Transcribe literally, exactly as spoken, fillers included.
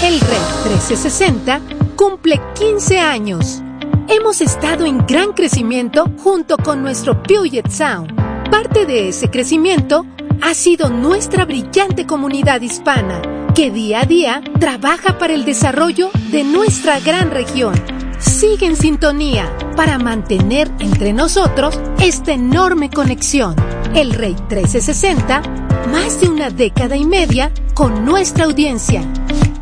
El Rey trece sesenta cumple quince años. Hemos estado en gran crecimiento junto con nuestro Puget Sound. Parte de ese crecimiento ha sido nuestra brillante comunidad hispana, que día a día trabaja para el desarrollo de nuestra gran región. Sigue en sintonía para mantener entre nosotros esta enorme conexión. El Rey trece sesenta, más de una década y media con nuestra audiencia.